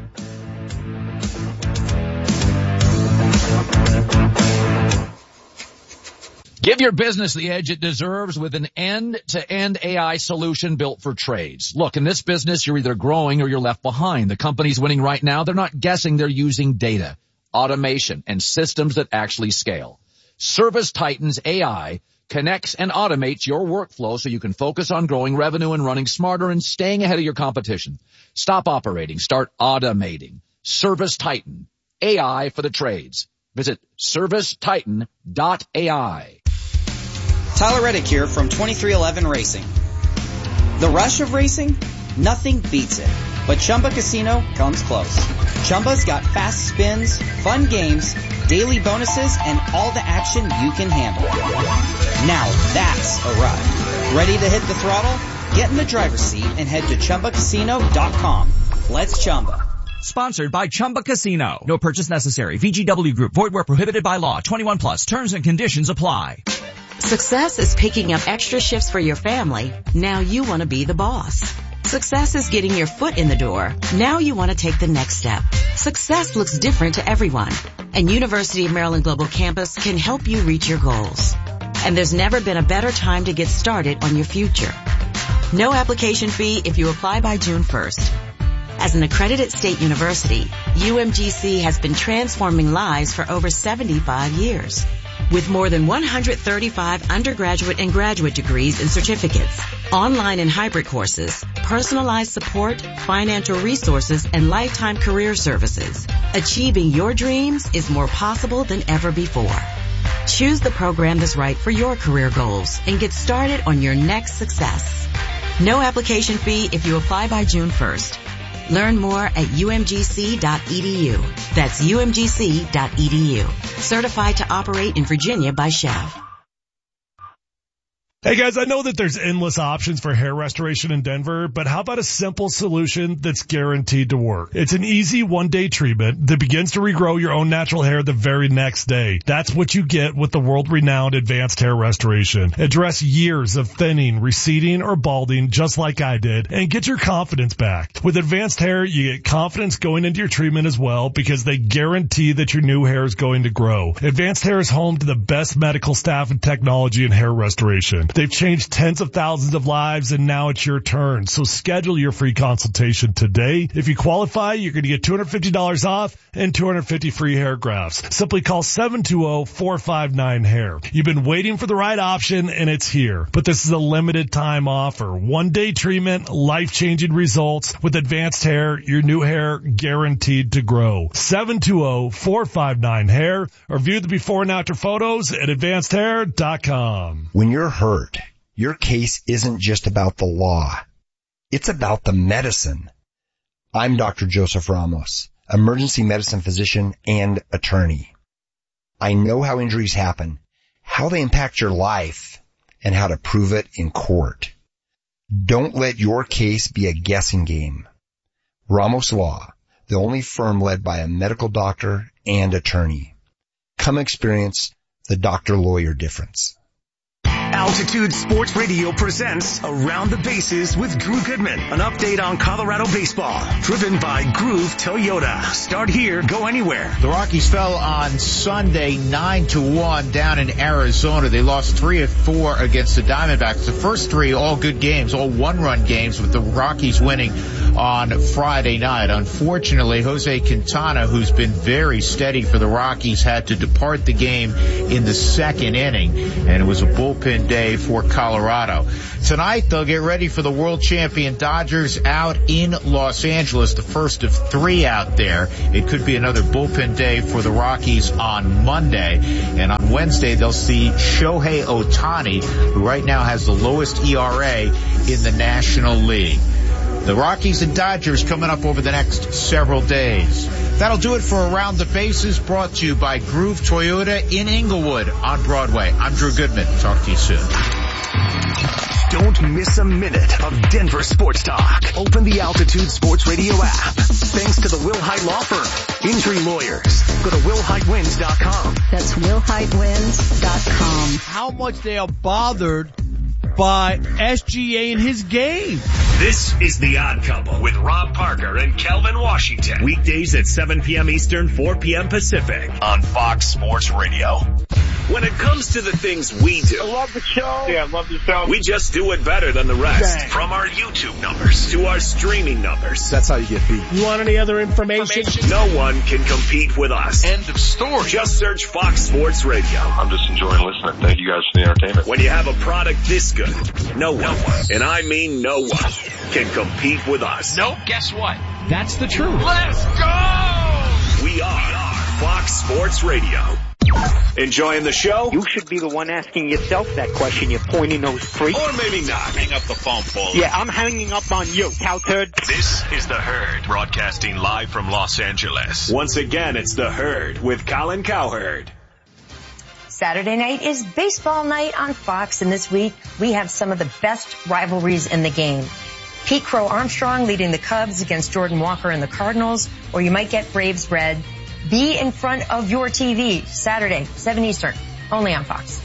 Give your business the edge it deserves with an end-to-end A I solution built for trades. Look, in this business, you're either growing or you're left behind. The companies winning right now, they're not guessing, they're using data, automation, and systems that actually scale. ServiceTitan's A I connects and automates your workflow so you can focus on growing revenue and running smarter and staying ahead of your competition. Stop operating. Start automating. ServiceTitan. A I for the trades. Visit service titan dot A I. Tyler Reddick here from twenty-three eleven Racing. The rush of racing? Nothing beats it. But Chumba Casino comes close. Chumba's got fast spins, fun games, daily bonuses, and all the action you can handle. Now that's a ride. Ready to hit the throttle? Get in the driver's seat and head to chumba casino dot com. Let's Chumba. Sponsored by Chumba Casino. No purchase necessary. V G W Group. Void where prohibited by law. twenty-one plus. Terms and conditions apply. Success is picking up extra shifts for your family. Now you want to be the boss. Success is getting your foot in the door. Now you want to take the next step. Success looks different to everyone. And University of Maryland Global Campus can help you reach your goals. And there's never been a better time to get started on your future. No application fee if you apply by June first. As an accredited state university, U M G C has been transforming lives for over seventy-five years. With more than one hundred thirty-five undergraduate and graduate degrees and certificates, online and hybrid courses, personalized support, financial resources, and lifetime career services, achieving your dreams is more possible than ever before. Choose the program that's right for your career goals and get started on your next success. No application fee if you apply by June first. Learn more at U M G C dot E D U. That's U M G C dot E D U. Certified to operate in Virginia by Chev. Hey guys, I know that there's endless options for hair restoration in Denver, but how about a simple solution that's guaranteed to work? It's an easy one-day treatment that begins to regrow your own natural hair the very next day. That's what you get with the world-renowned Advanced Hair Restoration. Address years of thinning, receding, or balding just like I did, and get your confidence back. With Advanced Hair, you get confidence going into your treatment as well because they guarantee that your new hair is going to grow. Advanced Hair is home to the best medical staff and technology in hair restoration. They've changed tens of thousands of lives, and now it's your turn. So schedule your free consultation today. If you qualify, you're going to get two hundred fifty dollars off and two hundred fifty free hair grafts. Simply call seven two zero, four five nine, hair. You've been waiting for the right option, and it's here. But this is a limited time offer. One day treatment, life-changing results. With advanced hair, your new hair guaranteed to grow. seven two zero, four five nine, hair, or view the before and after photos at advanced hair dot com. When you're hurt, your case isn't just about the law. It's about the medicine. I'm Doctor Joseph Ramos, emergency medicine physician and attorney. I know how injuries happen, how they impact your life, and how to prove it in court. Don't let your case be a guessing game. Ramos Law, the only firm led by a medical doctor and attorney. Come experience the doctor-lawyer difference. Altitude Sports Radio presents Around the Bases with Drew Goodman. An update on Colorado baseball. Driven by Groove Toyota. Start here, go anywhere. The Rockies fell on Sunday nine to one down in Arizona. They lost three of four against the Diamondbacks. The first three all good games, all one-run games, with the Rockies winning on Friday night. Unfortunately, Jose Quintana, who's been very steady for the Rockies, had to depart the game in the second inning, and it was a bullpen day for Colorado. Tonight, they'll get ready for the world champion Dodgers out in Los Angeles, the first of three out there. It could be another bullpen day for the Rockies on Monday. And on Wednesday, they'll see Shohei Ohtani, who right now has the lowest E R A in the National League. The Rockies and Dodgers coming up over the next several days. That'll do it for Around the Bases, brought to you by Groove Toyota in Inglewood on Broadway. I'm Drew Goodman. Talk to you soon. Don't miss a minute of Denver sports talk. Open the Altitude Sports Radio app. Thanks to the Will Hite Law Firm. Injury lawyers. Go to will hite wins dot com. That's will hite wins dot com. How much they are bothered by S G A and his game. This is The Odd Couple with Rob Parker and Kelvin Washington. Weekdays at seven p.m. Eastern, four p.m. Pacific on Fox Sports Radio. When it comes to the things we do, I love the show. Yeah, I love the show. We just do it better than the rest. Dang. From our YouTube numbers to our streaming numbers. That's how you get beat. You want any other information? information? No one can compete with us. End of story. Just search Fox Sports Radio. I'm just enjoying listening. Thank you guys for the entertainment. When you have a product this good, no one, and I mean no one, can compete with us. Nope, guess what? That's the truth. Let's go! We are Fox Sports Radio. Enjoying the show? You should be the one asking yourself that question, you pointy nose freak. Or maybe not. Hang up the phone, Paul. Yeah, I'm hanging up on you, cow turd. This is The Herd, broadcasting live from Los Angeles. Once again, it's The Herd with Colin Cowherd. Saturday night is baseball night on Fox, and this week we have some of the best rivalries in the game. Pete Crow Armstrong leading the Cubs against Jordan Walker and the Cardinals, or you might get Braves Red. Be in front of your T V Saturday, seven Eastern, only on Fox.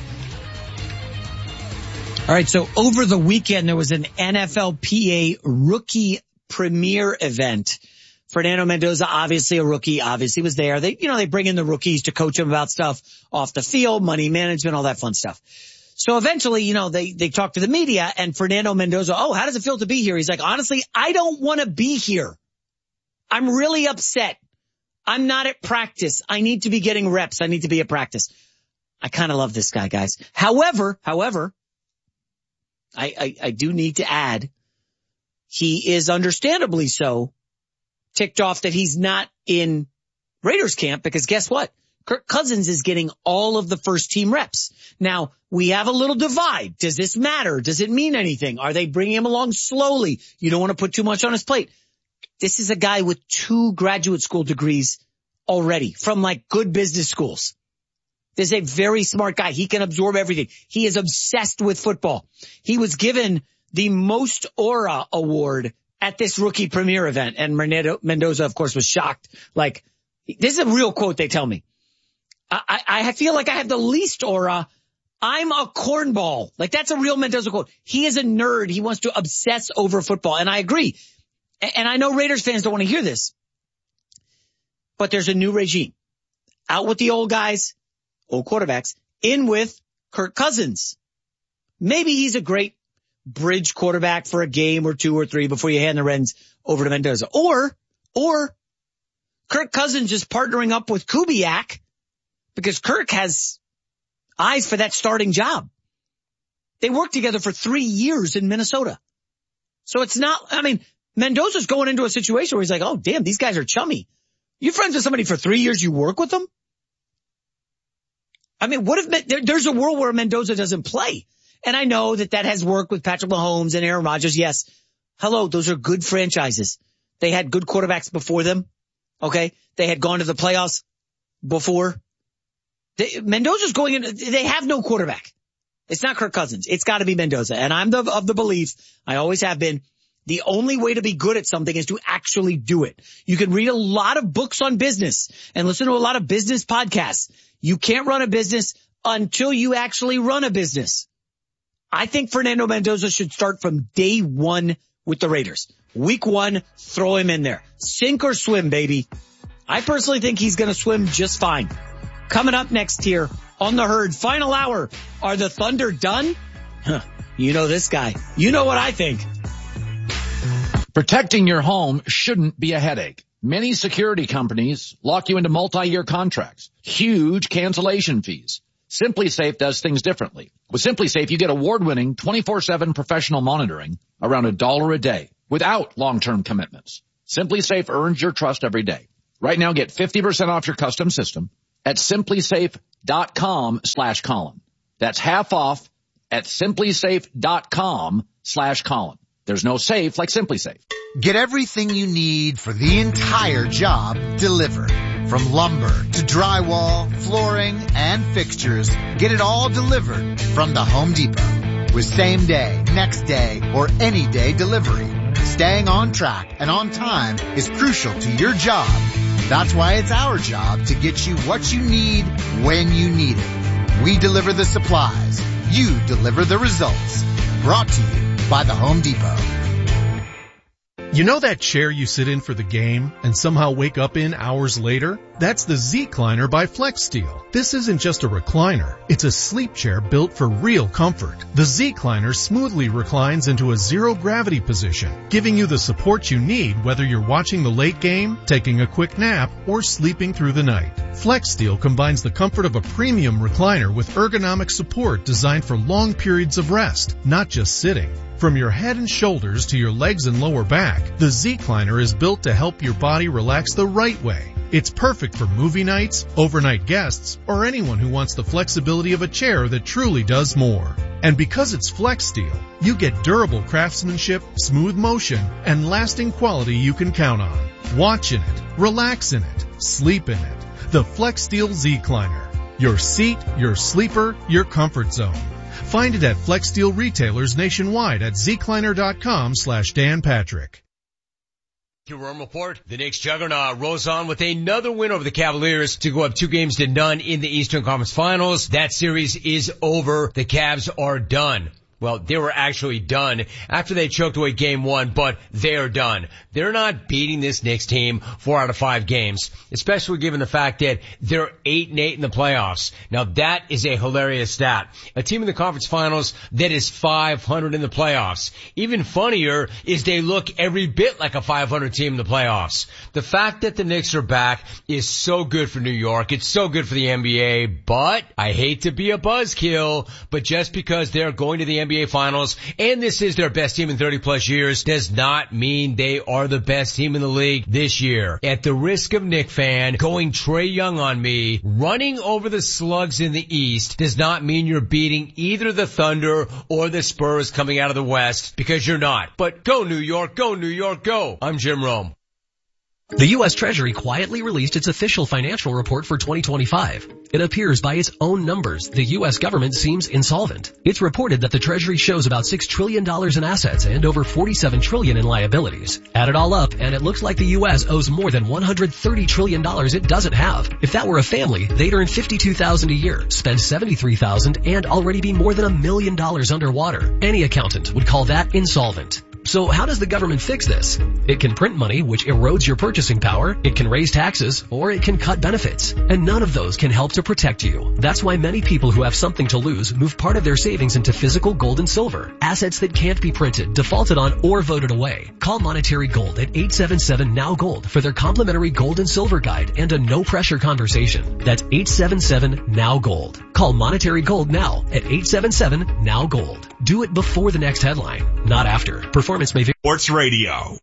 All right, so over the weekend there was an N F L P A rookie premiere event. Fernando Mendoza, obviously a rookie, obviously was there. They, you know, they bring in the rookies to coach them about stuff off the field, money management, all that fun stuff. So eventually, you know, they, they talk to the media, and Fernando Mendoza, oh, how does it feel to be here? He's like, honestly, I don't want to be here. I'm really upset. I'm not at practice. I need to be getting reps. I need to be at practice. I kind of love this guy, guys. However, however, I, I, I do need to add, he is understandably so ticked off that he's not in Raiders camp, because guess what? Kirk Cousins is getting all of the first team reps. Now, we have a little divide. Does this matter? Does it mean anything? Are they bringing him along slowly? You don't want to put too much on his plate. This is a guy with two graduate school degrees already from like good business schools. This is a very smart guy. He can absorb everything. He is obsessed with football. He was given the Most Aura Award at this rookie premiere event. And Mendoza, of course, was shocked. Like, this is a real quote, they tell me. I, I feel like I have the least aura. I'm a cornball. Like, that's a real Mendoza quote. He is a nerd. He wants to obsess over football. And I agree. And I know Raiders fans don't want to hear this, but there's a new regime. Out with the old guys, old quarterbacks, in with Kirk Cousins. maybe he's a great bridge quarterback for a game or two or three before you hand the reins over to Mendoza. Or, or Kirk Cousins is partnering up with Kubiak because Kirk has eyes for that starting job. They worked together for three years in Minnesota. So it's not, I mean, Mendoza's going into a situation where he's like, oh, damn, these guys are chummy. You friends with somebody for three years, you work with them? I mean, what if there, there's a world where Mendoza doesn't play? And I know that that has worked with Patrick Mahomes and Aaron Rodgers. Yes. Hello, those are good franchises. They had good quarterbacks before them. Okay. They had gone to the playoffs before. They, Mendoza's going in. They have no quarterback. It's not Kirk Cousins. It's got to be Mendoza. And I'm the, of the belief, I always have been, the only way to be good at something is to actually do it. You can read a lot of books on business and listen to a lot of business podcasts. You can't run a business until you actually run a business. I think Fernando Mendoza should start from day one with the Raiders. Week one, throw him in there. Sink or swim, baby. I personally think he's going to swim just fine. Coming up next here on the Herd, final hour. Are the Thunder done? Huh. You know this guy. You know what I think. Protecting your home shouldn't be a headache. Many security companies lock you into multi-year contracts, huge cancellation fees. SimpliSafe does things differently. With SimpliSafe, you get award-winning twenty-four seven professional monitoring around a dollar a day without long-term commitments. SimpliSafe earns your trust every day. Right now, get fifty percent off your custom system at simplysafe.com slash Colin. That's half off at simplysafe.com slash Colin. There's no safe like SimpliSafe. Get everything you need for the entire job delivered. From lumber to drywall, flooring, and fixtures, get it all delivered from the Home Depot. With same day, next day, or any day delivery. Staying on track and on time is crucial to your job. That's why it's our job to get you what you need when you need it. We deliver the supplies. You deliver the results. Brought to you by the Home Depot. You know that chair you sit in for the game and somehow wake up in hours later? That's the Z-Cliner by FlexSteel. This isn't just a recliner. It's a sleep chair built for real comfort. The Z-Cliner smoothly reclines into a zero-gravity position, giving you the support you need whether you're watching the late game, taking a quick nap, or sleeping through the night. FlexSteel combines the comfort of a premium recliner with ergonomic support designed for long periods of rest, not just sitting. From your head and shoulders to your legs and lower back, the Z-Cliner is built to help your body relax the right way. It's perfect for movie nights, overnight guests, or anyone who wants the flexibility of a chair that truly does more. And because it's FlexSteel, you get durable craftsmanship, smooth motion, and lasting quality you can count on. Watch in it, relax in it, sleep in it. The FlexSteel Z-Cliner. Your seat, your sleeper, your comfort zone. Find it at FlexSteel retailers nationwide at zcliner.com slash Dan Patrick. Rome Report. The Knicks juggernaut rolls on with another win over the Cavaliers to go up two games to none in the Eastern Conference Finals. That series is over. The Cavs are done. Well, they were actually done after they choked away game one, but they're done. They're not beating this Knicks team four out of five games, especially given the fact that they're eight and eight in the playoffs. Now that is a hilarious stat. A team in the conference finals that is five hundred in the playoffs. Even funnier is they look every bit like a five hundred team in the playoffs. The fact that the Knicks are back is so good for New York. It's so good for the N B A, but I hate to be a buzzkill, but just because they're going to the N B A Finals and this is their best team in thirty plus years does not mean they are the best team in the league this year. At the risk of Knick fan going Trae Young on me, running over the slugs in the East does not mean you're beating either the Thunder or the Spurs coming out of the West, because you're not. But go New York, go New York, go. I'm Jim Rome. The U S Treasury quietly released its official financial report for twenty twenty-five. It appears by its own numbers, the U S government seems insolvent. It's reported that the Treasury shows about six trillion dollars in assets and over forty-seven trillion dollars in liabilities. Add it all up, and it looks like the U S owes more than one hundred thirty trillion dollars it doesn't have. If that were a family, they'd earn fifty-two thousand dollars a year, spend seventy-three thousand dollars, and already be more than a million dollars underwater. Any accountant would call that insolvent. So how does the government fix this? It can print money, which erodes your purchasing power. It can raise taxes, or it can cut benefits. And none of those can help to protect you. That's why many people who have something to lose move part of their savings into physical gold and silver. Assets that can't be printed, defaulted on, or voted away. Call Monetary Gold at eight seven seven N O W Gold for their complimentary gold and silver guide and a no-pressure conversation. That's eight seven seven N O W Gold. Call Monetary Gold now at eight seven seven N O W Gold. Do it before the next headline, not after. Performance may vary. Sports Radio.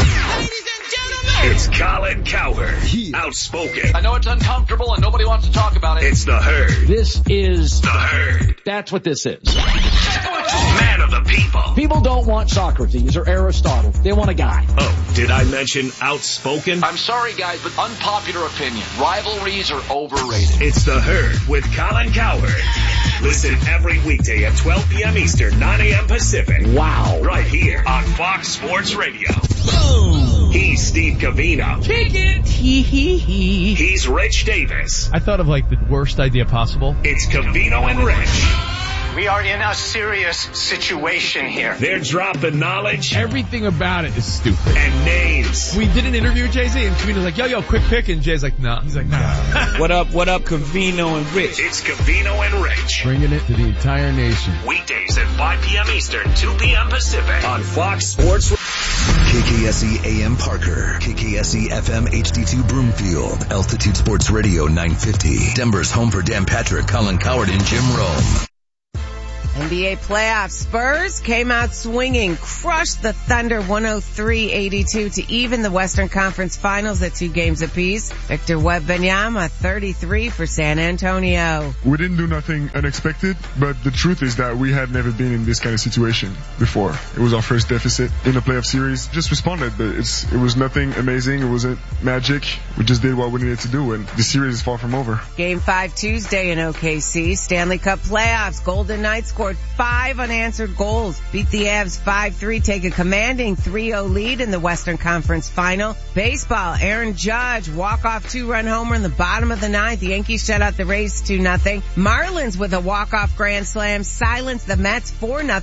It's Colin Cowherd, outspoken. I know it's uncomfortable and nobody wants to talk about it. It's the Herd. This is the Herd. That's what this is. Man of the people. People don't want Socrates or Aristotle. They want a guy. Oh, did I mention outspoken? I'm sorry, guys, but unpopular opinion. Rivalries are overrated. It's the Herd with Colin Cowherd. Listen every weekday at twelve p.m. Eastern, nine a.m. Pacific. Wow. Right here on Fox Sports Radio. Boom. He's Steve Covino. Kick it. Hee hee hee. He's Rich Davis. I thought of like the worst idea possible. It's Covino and Rich. We are in a serious situation here. They're dropping knowledge. Everything about it is stupid. And names. We did an interview with Jay-Z and Covino's like, yo, yo, quick pick. And Jay's like, nah. He's like, nah. What up, what up, Covino and Rich? It's Covino and Rich. Bringing it to the entire nation. Weekdays at five p.m. Eastern, two p.m. Pacific on Fox Sports. K K S E A M Parker, K K S E F M H D two Broomfield, Altitude Sports Radio nine fifty. Denver's home for Dan Patrick, Colin Cowherd, and Jim Rome. N B A playoffs. Spurs came out swinging, crushed the Thunder one oh three eighty-two to even the Western Conference Finals at two games apiece. Victor Wembanyama, thirty-three for San Antonio. We didn't do nothing unexpected, but the truth is that we had never been in this kind of situation before. It was our first deficit in a playoff series. Just responded, but it's, it was nothing amazing. It wasn't magic. We just did what we needed to do, and the series is far from over. Game five Tuesday in O K C. Stanley Cup playoffs. Golden Knights scored five unanswered goals. Beat the Avs five three, take a commanding three oh lead in the Western Conference Final. Baseball, Aaron Judge, walk-off two-run homer in the bottom of the ninth. The Yankees shut out the Rays two nothing. Marlins with a walk-off grand slam, silenced the Mets four nothing.